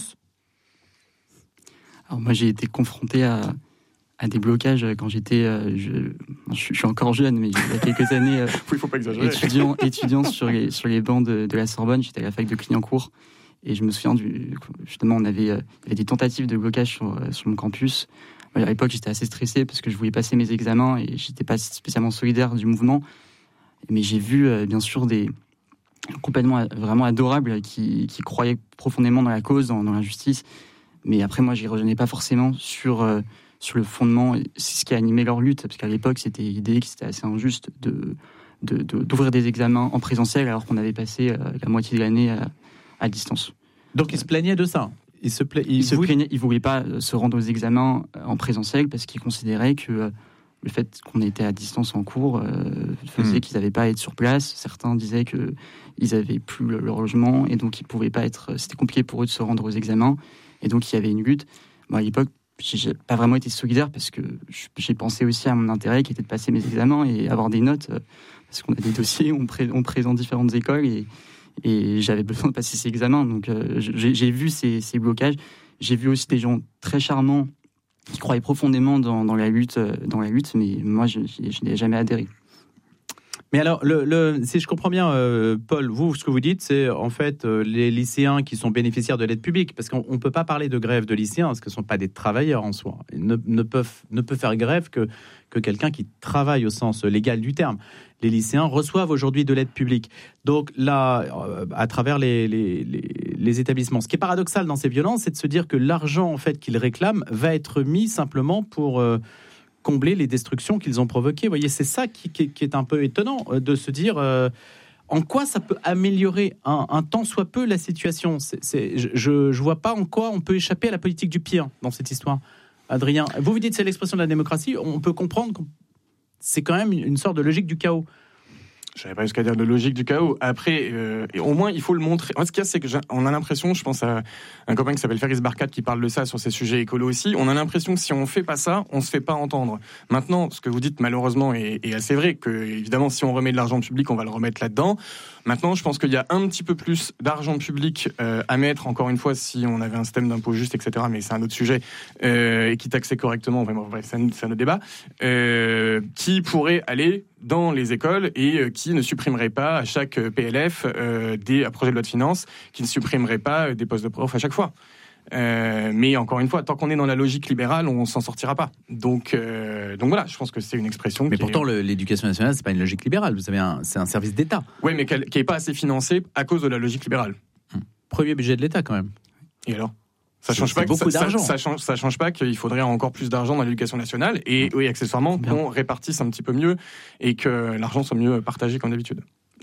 Alors moi, j'ai été confronté à... à des blocages quand j'étais, euh, je, je suis encore jeune, mais il y a quelques années, euh, oui, faut pas exagérer. étudiant, étudiant sur les sur les bancs de, de la Sorbonne, j'étais à la fac de Clignancourt, et je me souviens du, justement, on avait, euh, il y avait des tentatives de blocage sur sur mon campus. À l'époque, j'étais assez stressé parce que je voulais passer mes examens et j'étais pas spécialement solidaire du mouvement, mais j'ai vu euh, bien sûr des complètement vraiment adorables qui qui croyaient profondément dans la cause, dans, dans l'injustice, mais après moi, j'y revenais pas forcément sur euh, sur le fondement, c'est ce qui a animé leur lutte, parce qu'à l'époque, c'était l'idée que c'était assez injuste de, de, de, d'ouvrir des examens en présentiel alors qu'on avait passé euh, la moitié de l'année à, à distance. Donc ils se plaignaient de ça ? Ils se, pla... ils ils se plaignaient, ils ne voulaient pas se rendre aux examens en présentiel parce qu'ils considéraient que euh, le fait qu'on était à distance en cours euh, faisait mmh. qu'ils n'avaient pas à être sur place. Certains disaient qu'ils n'avaient plus leur logement et donc ils pouvaient pas être, c'était compliqué pour eux de se rendre aux examens. Et donc il y avait une lutte. Bon, à l'époque, j'ai pas vraiment été solidaire parce que j'ai pensé aussi à mon intérêt qui était de passer mes examens et avoir des notes parce qu'on a des dossiers, on, pré- on présente différentes écoles et, et j'avais besoin de passer ces examens. Donc euh, j'ai, j'ai vu ces, ces blocages. J'ai vu aussi des gens très charmants qui croyaient profondément dans, dans la lutte, dans la lutte, mais moi je, je, je n'ai jamais adhéré. Mais alors, le, le, si je comprends bien, euh, Paul, vous, ce que vous dites, c'est en fait euh, les lycéens qui sont bénéficiaires de l'aide publique, parce qu'on ne peut pas parler de grève de lycéens, parce que ce ne sont pas des travailleurs en soi. Ils ne, ne, peuvent, ne peut faire grève que, que quelqu'un qui travaille au sens légal du terme. Les lycéens reçoivent aujourd'hui de l'aide publique. Donc là, euh, à travers les, les, les, les établissements. Ce qui est paradoxal dans ces violences, c'est de se dire que l'argent en fait, qu'ils réclament va être mis simplement pour... Euh, combler les destructions qu'ils ont provoquées. Vous voyez, c'est ça qui, qui, qui est un peu étonnant, de se dire euh, en quoi ça peut améliorer un, un tant soit peu la situation. C'est, c'est, je ne vois pas en quoi on peut échapper à la politique du pire dans cette histoire. Adrien, vous vous dites que c'est l'expression de la démocratie, on peut comprendre que c'est quand même une sorte de logique du chaos. Je n'avais pas jusqu'à dire de logique du chaos. Après, euh, et au moins, il faut le montrer. En fait, ce qu'il y a, c'est qu'on a l'impression, je pense à un copain qui s'appelle Faris Barkat qui parle de ça sur ces sujets écolos aussi, on a l'impression que si on ne fait pas ça, on ne se fait pas entendre. Maintenant, ce que vous dites, malheureusement, est, est assez vrai, que évidemment, si on remet de l'argent public, on va le remettre là-dedans. Maintenant, je pense qu'il y a un petit peu plus d'argent public euh, à mettre, encore une fois, si on avait un système d'impôt juste, et cetera, mais c'est un autre sujet, euh, et qui taxait correctement, vraiment, bref, c'est un, c'est un autre débat, euh, qui pourrait aller dans les écoles et euh, qui ne supprimerait pas à chaque P L F euh, des projets de loi de finances, qui ne supprimerait pas des postes de prof à chaque fois. Euh, mais encore une fois, tant qu'on est dans la logique libérale, on s'en sortira pas. Donc, euh, donc voilà, je pense que c'est une expression. Mais qui pourtant, est... le, l'éducation nationale, c'est pas une logique libérale. Vous avez un, c'est un service d'État. Oui, mais qui n'est pas assez financé à cause de la logique libérale. Hum. Premier budget de l'État, quand même. Et alors ? Ça c'est, change pas. beaucoup ça, d'argent. Ça, ça change, ça change pas qu'il faudrait encore plus d'argent dans l'éducation nationale et oui, accessoirement, qu'on répartisse un petit peu mieux et que l'argent soit mieux partagé comme d'habitude.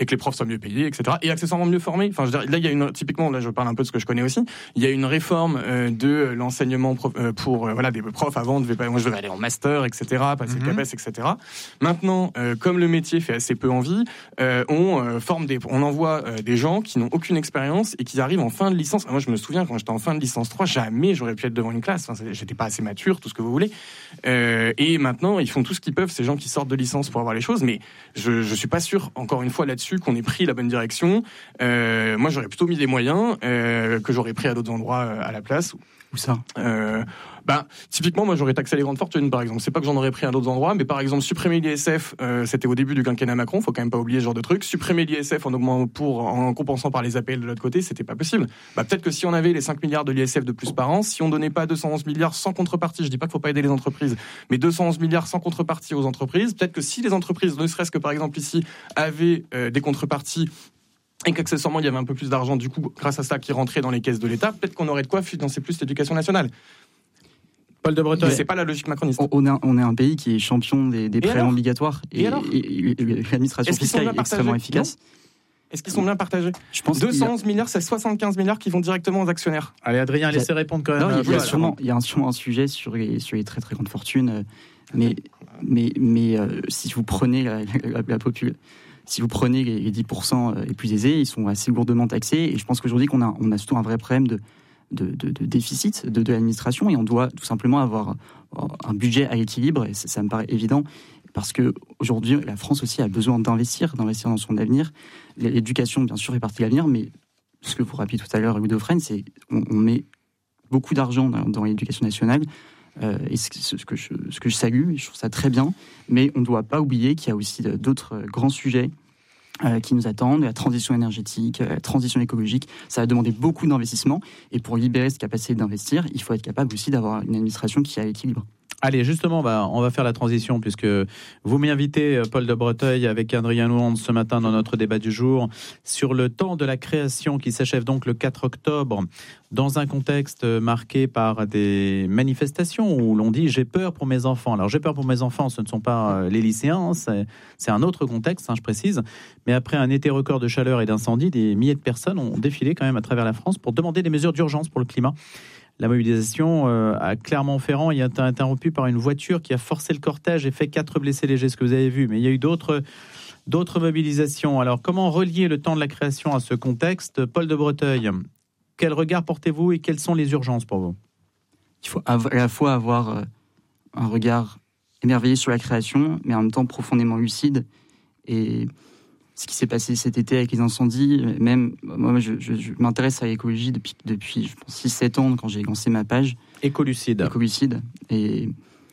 et que les profs soient mieux payés, et cetera. Et accessoirement mieux formés. Enfin, je veux dire, là, il y a une, typiquement, là, je parle un peu de ce que je connais aussi. Il y a une réforme euh, de l'enseignement prof, euh, pour euh, voilà des profs. Avant, devait pas, moi, je devais aller en master, et cetera, passer mm-hmm. le CAPES, et cetera. Maintenant, euh, comme le métier fait assez peu envie, euh, on euh, forme des, on envoie euh, des gens qui n'ont aucune expérience et qui arrivent en fin de licence. Moi, je me souviens quand j'étais en fin de licence trois, jamais j'aurais pu être devant une classe. Enfin, j'étais pas assez mature, tout ce que vous voulez. Euh, et maintenant, ils font tout ce qu'ils peuvent, ces gens qui sortent de licence pour avoir les choses. Mais je, je suis pas sûr, encore une fois là-dessus, qu'on ait pris la bonne direction. Euh, moi, j'aurais plutôt mis des moyens euh, que j'aurais pris à d'autres endroits euh, à la place. Où ça euh, bah, typiquement, moi, j'aurais taxé les grandes fortunes, par exemple. C'est pas que j'en aurais pris à d'autres endroits, mais par exemple, supprimer l'I S F, euh, c'était au début du quinquennat Macron, faut quand même pas oublier ce genre de truc. Supprimer l'I S F en augmentant pour, en compensant par les A P L de l'autre côté, c'était pas possible. Bah, peut-être que si on avait les cinq milliards de l'I S F de plus par an, si on donnait pas deux cent onze milliards sans contrepartie, je dis pas qu'il faut pas aider les entreprises, mais deux cent onze milliards sans contrepartie aux entreprises, peut-être que si les entreprises, ne serait-ce que par exemple ici, avaient euh, des contreparties, et qu'accessoirement il y avait un peu plus d'argent du coup grâce à ça qui rentrait dans les caisses de l'État, peut-être qu'on aurait de quoi financer plus l'éducation nationale. Paul de Breteuil. Mais c'est pas la logique macroniste. On est un, on est un pays qui est champion des, des prêts obligatoires et, et, et, et l'administration fiscale est extrêmement efficace. Non. Est-ce qu'ils sont bien partagés? Je pense deux cent onze milliards, c'est soixante-quinze milliards qui vont directement aux actionnaires. Allez, Adrien, laissez répondre quand même. Non, il y a, sûrement, il y a sûrement un sujet sur les, sur les très très grandes fortunes, mais, mais, mais euh, si vous prenez la, la, la population. Si vous prenez les dix pour cent les plus aisés, ils sont assez lourdement taxés. Et je pense qu'aujourd'hui, qu'on a, on a surtout un vrai problème de, de, de, de déficit de, de l'administration. Et on doit tout simplement avoir un budget à l'équilibre. Et ça, ça me paraît évident. Parce qu'aujourd'hui, la France aussi a besoin d'investir, d'investir dans son avenir. L'éducation, bien sûr, fait partie de l'avenir. Mais ce que vous rappelez tout à l'heure, Louis Dauphren, c'est qu'on on met beaucoup d'argent dans, dans l'éducation nationale. Euh, et ce, ce, que je, ce que je salue, et je trouve ça très bien, mais on ne doit pas oublier qu'il y a aussi d'autres grands sujets euh, qui nous attendent, la transition énergétique, la transition écologique. Ça va demander beaucoup d'investissement, et pour libérer cette capacité d'investir, il faut être capable aussi d'avoir une administration qui est à l'équilibre. Allez, justement, bah, on va faire la transition puisque vous m'invitez, Paul de Breteuil, avec Adrien Louand ce matin dans notre débat du jour sur le temps de la création qui s'achève donc le quatre octobre dans un contexte marqué par des manifestations où l'on dit « j'ai peur pour mes enfants ». Alors, j'ai peur pour mes enfants, ce ne sont pas les lycéens, c'est, c'est un autre contexte, hein, je précise. Mais après un été record de chaleur et d'incendie, des milliers de personnes ont défilé quand même à travers la France pour demander des mesures d'urgence pour le climat. La mobilisation euh, à Clermont-Ferrand il a été interrompue par une voiture qui a forcé le cortège et fait quatre blessés légers, ce que vous avez vu. Mais il y a eu d'autres, d'autres mobilisations. Alors, comment relier le temps de la création à ce contexte? Paul de Breteuil, quel regard portez-vous et quelles sont les urgences pour vous? Il faut à la fois avoir un regard émerveillé sur la création, mais en même temps profondément lucide. Et ce qui s'est passé cet été avec les incendies, même moi je, je, je m'intéresse à l'écologie depuis, depuis je pense six sept ans quand j'ai lancé ma page Écolucide. Écolucide et,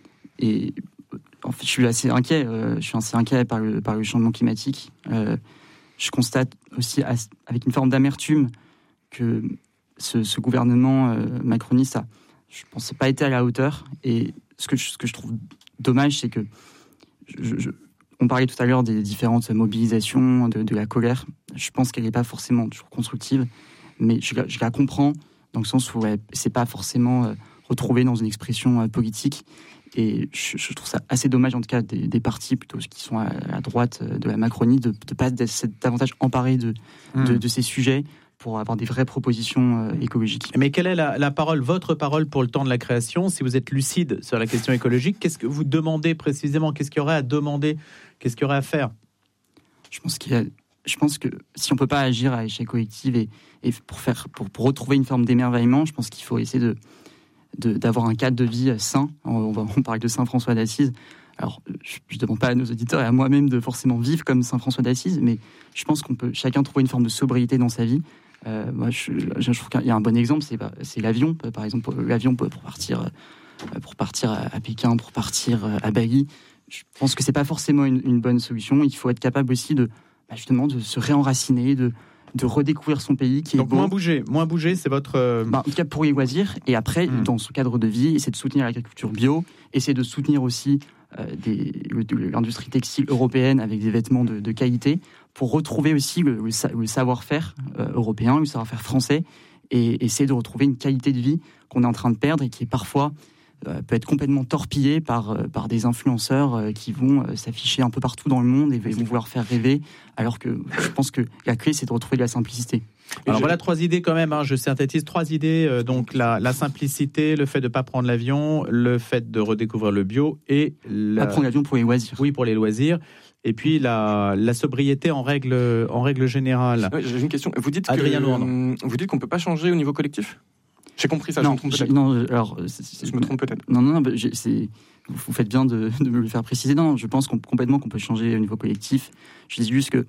et en fait je suis assez inquiet euh, je suis assez inquiet par le, par le changement climatique. Euh, je constate aussi as, avec une forme d'amertume que ce, ce gouvernement euh, macroniste a, je pense, pas été à la hauteur. Et ce que je, ce que je trouve dommage, c'est que je, je on parlait tout à l'heure des différentes mobilisations, de, de la colère. Je pense qu'elle n'est pas forcément toujours constructive, mais je, je la comprends dans le sens où elle ne s'est pas forcément euh, retrouvée dans une expression euh, politique. Et je, je trouve ça assez dommage, en tout cas, des, des partis plutôt qui sont à, à droite de la Macronie, de ne pas être davantage emparés de, mmh. de, de ces sujets pour avoir des vraies propositions euh, écologiques. Mais quelle est la, la parole, votre parole pour le temps de la création? Si vous êtes lucide sur la question écologique, qu'est-ce que vous demandez précisément? Qu'est-ce qu'il y aurait à demander? Qu'est-ce qu'il y aurait à faire? Je pense qu'il y a, je pense que si on peut pas agir à échelle collective et, et pour faire, pour, pour retrouver une forme d'émerveillement, je pense qu'il faut essayer de, de d'avoir un cadre de vie sain. On, va, on parle de Saint François d'Assise. Alors, je ne demande pas à nos auditeurs et à moi-même de forcément vivre comme Saint François d'Assise, mais je pense qu'on peut chacun trouver une forme de sobriété dans sa vie. Euh, moi, je, je trouve qu'il y a un bon exemple, c'est, c'est l'avion. Par exemple, l'avion pour partir, pour partir à Pékin, pour partir à Bali. Je pense que c'est pas forcément une, une bonne solution. Il faut être capable aussi de, bah justement, de se réenraciner, de, de redécouvrir son pays qui est Donc beau. moins bouger, moins bouger, c'est votre. Euh... Bah, en tout cas pour les loisirs. Et après, mmh. dans son cadre de vie, essayer de soutenir l'agriculture bio, essayer de soutenir aussi euh, des, l'industrie textile européenne avec des vêtements de, de qualité, pour retrouver aussi le, le, le savoir-faire euh, européen, le savoir-faire français, et essayer de retrouver une qualité de vie qu'on est en train de perdre et qui est parfois euh, peut être complètement torpillé par, euh, par des influenceurs euh, qui vont euh, s'afficher un peu partout dans le monde et vont vouloir faire rêver, alors que je pense que la clé, c'est de retrouver de la simplicité. Alors je... voilà trois idées quand même, hein, je synthétise trois idées, euh, donc la, la simplicité, le fait de ne pas prendre l'avion, le fait de redécouvrir le bio et... La... Pas prendre l'avion pour les loisirs. Oui, pour les loisirs. Et puis la, la sobriété en règle, en règle générale. Ouais, j'ai une question. Vous dites, Adrien que, Lourdes. vous dites qu'on ne peut pas changer au niveau collectif ? J'ai compris ça, non, je me trompe peut-être. Non, alors, c'est, c'est, je me trompe peut-être. Non, non, non c'est, vous faites bien de, de me le faire préciser. Non, je pense qu'on, complètement qu'on peut changer au niveau collectif. Je dis juste que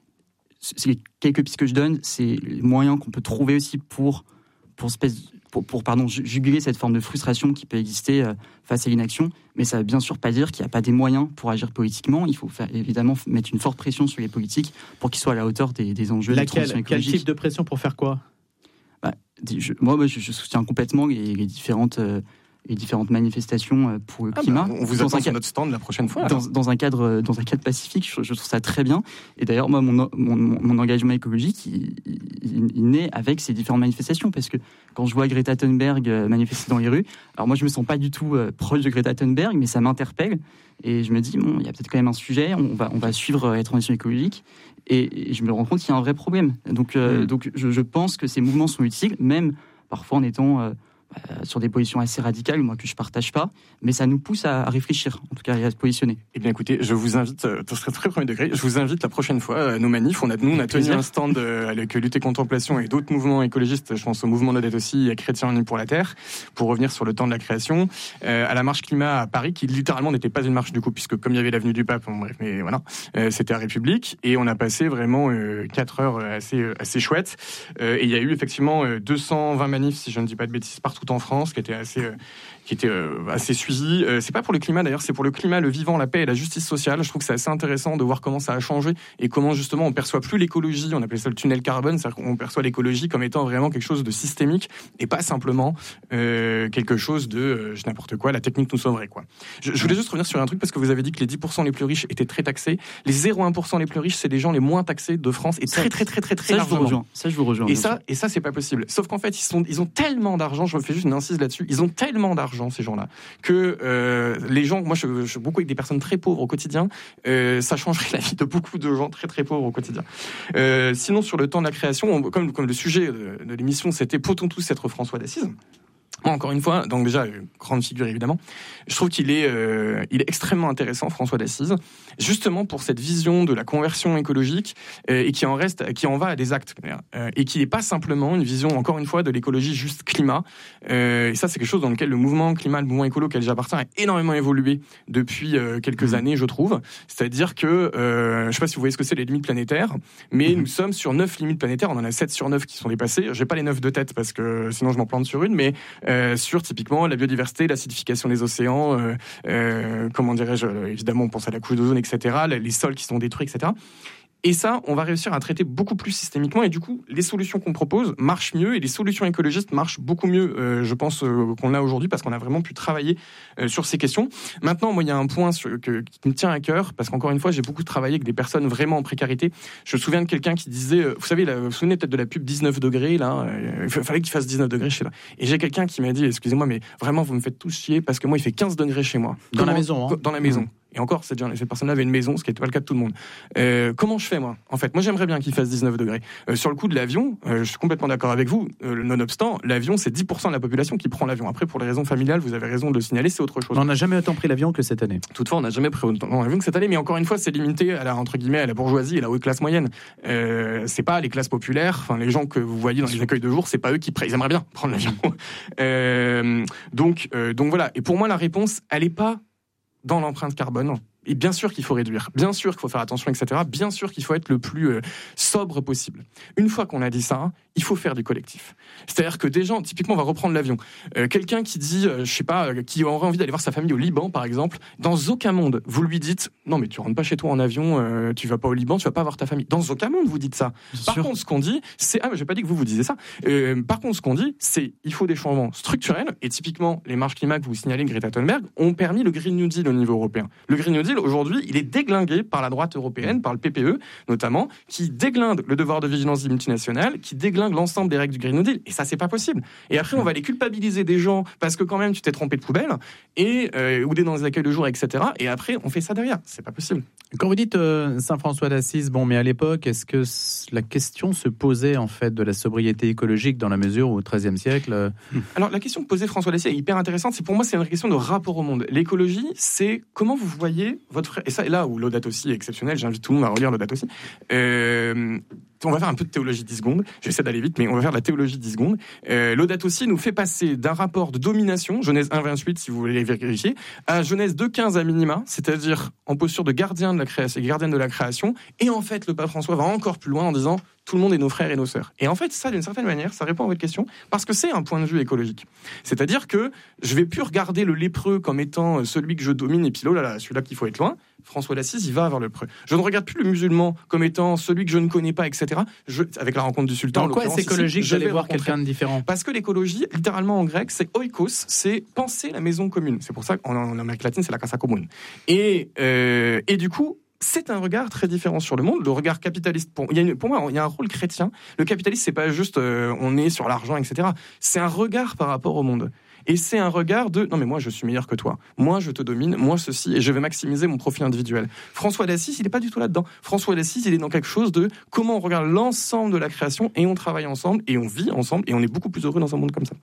c'est quelques pistes que je donne, c'est les moyens qu'on peut trouver aussi pour, pour, espèce, pour, pour pardon, juguler cette forme de frustration qui peut exister face à l'inaction. Mais ça ne veut bien sûr pas dire qu'il n'y a pas des moyens pour agir politiquement. Il faut faire, évidemment mettre une forte pression sur les politiques pour qu'ils soient à la hauteur des, des enjeux de transition écologique. Quel type de pression pour faire quoi ? Bah, je, moi, moi je, je soutiens complètement les, les différentes... Euh, les différentes manifestations pour le ah climat. Bah, on vous attend sur notre stand la prochaine fois. Dans, dans, un cadre, dans un cadre pacifique, je, je trouve ça très bien. Et d'ailleurs, moi, mon, mon, mon engagement écologique, il, il, il naît avec ces différentes manifestations. Parce que quand je vois Greta Thunberg manifester dans les rues, alors moi, je me sens pas du tout euh, proche de Greta Thunberg, mais ça m'interpelle. Et je me dis, bon, il y a peut-être quand même un sujet, on va, on va suivre la transition écologique. Et, et je me rends compte qu'il y a un vrai problème. Donc, euh, mmh. donc je, je pense que ces mouvements sont utiles, même parfois en étant... Euh, Euh, sur des positions assez radicales, moi que je partage pas, mais ça nous pousse à, à réfléchir, en tout cas, et à se positionner. Eh bien, écoutez, je vous invite, euh, ce serait très premier degré, je vous invite la prochaine fois à nos manifs. On a, nous, on a tenu un stand euh, avec Lutte et Contemplation et d'autres mouvements écologistes. Je pense au mouvement Nodette aussi, et Chrétiens Unis pour la Terre, pour revenir sur le temps de la création. Euh, à la marche climat à Paris, qui littéralement n'était pas une marche du coup, puisque comme il y avait l'avenue du Pape, bon, bref, mais voilà, euh, c'était à République, et on a passé vraiment euh, quatre heures assez, euh, assez chouettes. Euh, et il y a eu effectivement euh, deux cent vingt manifs, si je ne dis pas de bêtises, partout en France, qui étaient assez, euh, qui était euh, assez suivi. Euh, c'est pas pour le climat d'ailleurs, c'est pour le climat, le vivant, la paix et la justice sociale. Je trouve que c'est assez intéressant de voir comment ça a changé et comment justement on perçoit plus l'écologie. On appelait ça le tunnel carbone, c'est-à-dire qu'on perçoit l'écologie comme étant vraiment quelque chose de systémique et pas simplement euh, quelque chose de euh, n'importe quoi. La technique nous sauverait quoi. Je, je voulais juste revenir sur un truc parce que vous avez dit que les dix pour cent les plus riches étaient très taxés. Les zéro virgule un pour cent les plus riches, c'est les gens les moins taxés de France et très très très très très ça, largement. Je vous rejoins. Ça je vous rejoins. Et ça et ça c'est pas possible. Sauf qu'en fait ils sont ils ont tellement d'argent. Je me fais juste une incise là-dessus. Ils ont tellement d'argent ces gens-là que euh, les gens, moi je, je suis beaucoup avec des personnes très pauvres au quotidien, euh, ça changerait la vie de beaucoup de gens très très pauvres au quotidien. Euh, sinon sur le temps de la création, on, comme, comme le sujet de, de l'émission c'était peut-on tous être François d'Assise. Moi, encore une fois, donc déjà, grande figure évidemment, je trouve qu'il est, euh, il est extrêmement intéressant, François d'Assise, justement pour cette vision de la conversion écologique euh, et qui en reste, qui en va à des actes, euh, et qui n'est pas simplement une vision, encore une fois, de l'écologie juste climat. Euh, et ça, c'est quelque chose dans lequel le mouvement climat, le mouvement écolo auquel j'appartiens, a énormément évolué depuis euh, quelques mmh. années, je trouve. C'est-à-dire que, euh, je ne sais pas si vous voyez ce que c'est les limites planétaires, mais mmh. nous sommes sur neuf limites planétaires, on en a sept sur neuf qui sont dépassées. J'ai pas les neuf de tête parce que sinon je m'en plante sur une, mais Euh, sur typiquement la biodiversité, l'acidification des océans, euh, euh, comment dirais-je, évidemment on pense à la couche d'ozone, et cetera, les sols qui sont détruits, et cetera. Et ça, on va réussir à traiter beaucoup plus systémiquement. Et du coup, les solutions qu'on propose marchent mieux et les solutions écologistes marchent beaucoup mieux, euh, je pense, euh, qu'on a aujourd'hui parce qu'on a vraiment pu travailler euh, sur ces questions. Maintenant, moi, il y a un point sur, que, qui me tient à cœur parce qu'encore une fois, j'ai beaucoup travaillé avec des personnes vraiment en précarité. Je me souviens de quelqu'un qui disait, euh, vous savez, là, vous vous souvenez peut-être de la pub dix-neuf degrés, là, euh, il fallait qu'il fasse dix-neuf degrés chez là. Et j'ai quelqu'un qui m'a dit, excusez-moi, mais vraiment, vous me faites tous chier parce que moi, il fait quinze degrés chez moi. Dans Comment, la maison, hein. Dans la maison. Mmh. Et encore, cette, cette personne-là avait une maison, ce qui n'était pas le cas de tout le monde. Euh, comment je fais, moi ? En fait, moi, j'aimerais bien qu'il fasse dix-neuf degrés. Euh, sur le coup de l'avion, euh, je suis complètement d'accord avec vous. Euh, nonobstant, l'avion, c'est dix pour cent de la population qui prend l'avion. Après, pour les raisons familiales, vous avez raison de le signaler, c'est autre chose. On n'a jamais autant pris l'avion que cette année. Toutefois, on n'a jamais pris autant l'avion que cette année. Mais encore une fois, c'est limité à la, entre guillemets, à la bourgeoisie et la haute classe moyenne. Euh, c'est pas les classes populaires, enfin, les gens que vous voyez dans les accueils de jour, c'est pas eux qui prennent. Ils aimeraient bien prendre l'avion. euh, donc, euh, donc voilà. Et pour moi, la réponse, elle est pas dans l'empreinte carbone. Et bien sûr qu'il faut réduire, bien sûr qu'il faut faire attention, et cetera. Bien sûr qu'il faut être le plus euh, sobre possible. Une fois qu'on a dit ça, il faut faire du collectif. C'est-à-dire que des gens, typiquement, on va reprendre l'avion. Euh, quelqu'un qui dit, euh, je sais pas, euh, qui aurait envie d'aller voir sa famille au Liban, par exemple, dans aucun monde, vous lui dites, non mais tu rentres pas chez toi en avion, euh, tu vas pas au Liban, tu vas pas voir ta famille. Dans aucun monde, vous dites ça. Bien par sûr. Contre, ce qu'on dit, c'est, ah mais j'ai pas dit que vous vous disiez ça. Euh, par contre, ce qu'on dit, c'est, il faut des changements structurels. Et typiquement, les marches climat que vous signalez, Greta Thunberg, ont permis le Green New Deal au niveau européen. Le Green New Deal, Deal, aujourd'hui, il est déglingué par la droite européenne, par le P P E notamment, qui déglingue le devoir de vigilance des multinationales, qui déglingue l'ensemble des règles du Green New Deal. Et ça, c'est pas possible. Et après, on va les culpabiliser des gens parce que quand même, tu t'es trompé de poubelle, et, euh, ou des dans les accueils de jour, et cetera. Et après, on fait ça derrière. C'est pas possible. Quand vous dites euh, Saint-François d'Assise, bon, mais à l'époque, est-ce que la question se posait en fait de la sobriété écologique dans la mesure où au XIIIe siècle euh... Alors, la question que posait François d'Assise est hyper intéressante. C'est, pour moi, c'est une question de rapport au monde. L'écologie, c'est comment vous voyez votre frère. Et ça, et là où Laudato Si est exceptionnel, j'invite tout le monde à relire Laudato Si. Euh, on va faire un peu de théologie dix secondes. J'essaie d'aller vite, mais on va faire de la théologie dix secondes. Euh, Laudato Si nous fait passer d'un rapport de domination, Genèse un vingt-huit, si vous voulez vérifier, à Genèse deux quinze à minima, c'est-à-dire en posture de gardien de la création, gardienne de la création. Et en fait, le pape François va encore plus loin en disant tout le monde est nos frères et nos sœurs. Et en fait, ça, d'une certaine manière, ça répond à votre question, parce que c'est un point de vue écologique. C'est-à-dire que je vais plus regarder le lépreux comme étant celui que je domine, et puis là, là, celui-là qu'il faut être loin. François d'Assise, il va vers le lépreux. Je ne regarde plus le musulman comme étant celui que je ne connais pas, et cetera. Je, avec la rencontre du sultan. En quoi est-ce écologique ici, d'aller voir quelqu'un de différent ? Parce que l'écologie, littéralement en grec, c'est oikos, c'est penser la maison commune. C'est pour ça qu'en en Amérique latine, c'est la casa comune. Et, euh, et du coup, c'est un regard très différent sur le monde. Le regard capitaliste, pour, il y a une, pour moi, il y a un rôle chrétien. Le capitalisme, c'est pas juste euh, on est sur l'argent, et cetera. C'est un regard par rapport au monde. Et c'est un regard de non mais moi je suis meilleur que toi, moi je te domine, moi ceci, et je vais maximiser mon profit individuel. François d'Assise, il n'est pas du tout là-dedans. François d'Assise, il est dans quelque chose de comment on regarde l'ensemble de la création et on travaille ensemble et on vit ensemble et on est beaucoup plus heureux dans un monde comme ça.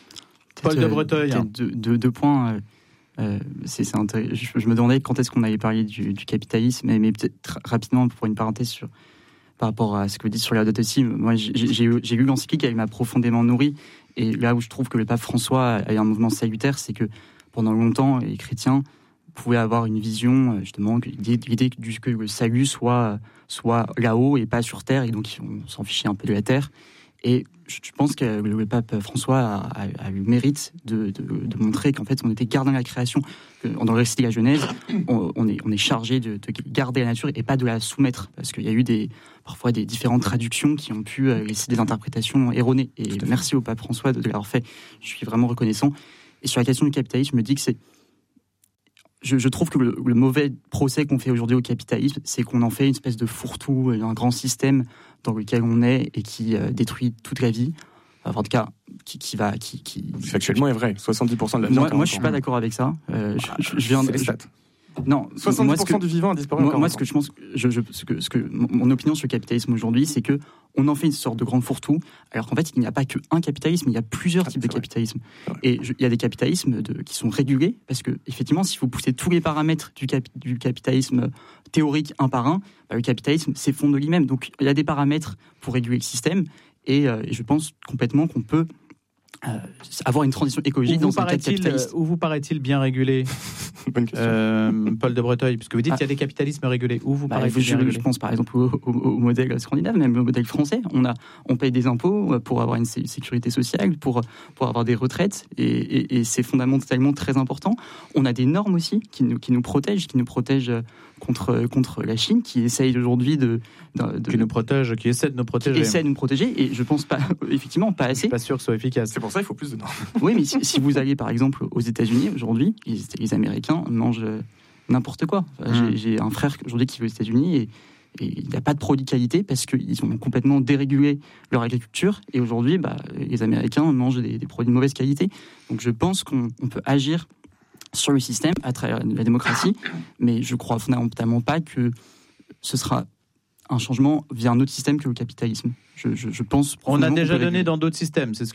Paul de Breteuil. Hein. Deux, deux, deux points. Euh, euh, c'est, c'est je, je me demandais quand est-ce qu'on allait parler du, du capitalisme, mais, mais peut-être rapidement pour une parenthèse sur par rapport à ce que vous dites sur la Laudato Si. Moi, j'ai, j'ai, j'ai lu l'encyclique, elle m'a profondément nourri. Et là où je trouve que le pape François a un mouvement salutaire, c'est que pendant longtemps, les chrétiens pouvaient avoir une vision, justement, l'idée que le salut soit, soit là-haut et pas sur terre, et donc on s'en fichait un peu de la terre. Et je pense que le pape François a, a, a eu le mérite de, de, de montrer qu'en fait, on était gardant de la création. Dans le récit de la Genèse, on, on, est, on est chargé de, de garder la nature et pas de la soumettre. Parce qu'il y a eu des, parfois des différentes traductions qui ont pu laisser des interprétations erronées. Et merci au pape François de, de l'avoir fait. Je suis vraiment reconnaissant. Et sur la question du capitalisme, je me dis que c'est... Je, je trouve que le, le mauvais procès qu'on fait aujourd'hui au capitalisme, c'est qu'on en fait une espèce de fourre-tout, un grand système dans lequel on est et qui euh, détruit toute la vie. Enfin, en tout cas, qui, qui va... Qui, qui, Factuellement est vrai, soixante-dix pour cent de la vie. Moi, moi je suis pas d'accord avec ça. Euh, je, je, je viens de... C'est les stats. Non, soixante-dix pour cent moi, que, du vivant a disparu. Moi, moi ce que je pense, je, je, ce que, ce que, mon opinion sur le capitalisme aujourd'hui, c'est que on en fait une sorte de grand fourre-tout, alors qu'en fait, il n'y a pas qu'un capitalisme, il y a plusieurs ah, types de vrai. capitalisme. Et je, il y a des capitalismes de, qui sont régulés, parce que effectivement, si vous poussez tous les paramètres du, cap, du capitalisme théorique un par un, bah, le capitalisme s'effondre de lui-même. Donc, il y a des paramètres pour réguler le système, et, euh, et je pense complètement qu'on peut Euh, avoir une transition écologique où dans un cadre capitaliste. Où vous paraît-il bien régulé Bonne question. Euh, Paul de Breteuil, puisque vous dites ah. qu'il y a des capitalismes régulés. Où vous bah, paraît-il bien je, régulé ? Je pense par exemple au, au, au modèle scandinave, même au modèle français. On, a, on paye des impôts pour avoir une sécurité sociale, pour, pour avoir des retraites, et, et, et c'est fondamentalement très important. On a des normes aussi qui nous, qui nous protègent, qui nous protègent contre, contre la Chine, qui essaye aujourd'hui de, de, de... Qui nous protège, qui essaie de nous protéger. Qui essaie de nous protéger, et je pense pas, effectivement, pas assez. Je suis pas sûr que ce soit efficace. C'est pour ça qu'il faut plus de normes. Oui, mais si, si vous allez par exemple aux États-Unis aujourd'hui, les, les Américains mangent n'importe quoi. Enfin, mmh. j'ai, j'ai un frère aujourd'hui qui vit aux États-Unis et, et il n'y a pas de produits de qualité parce qu'ils ont complètement dérégulé leur agriculture. Et aujourd'hui, bah, les Américains mangent des, des produits de mauvaise qualité. Donc je pense qu'on on peut agir sur le système à travers la démocratie, mais je crois fondamentalement pas que ce sera un changement vers un autre système que le capitalisme. Je, je, je pense. On a déjà donné dans d'autres systèmes. C'est ce